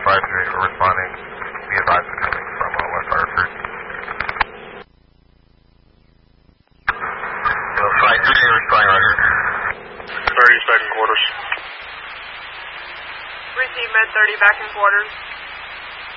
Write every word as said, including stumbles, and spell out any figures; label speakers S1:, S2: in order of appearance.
S1: five three for responding. Be advised they're coming from uh, West Hartford. Uh, five three responding, Roger.
S2: thirty, second quarters.
S3: Receive med thirty, back in quarters.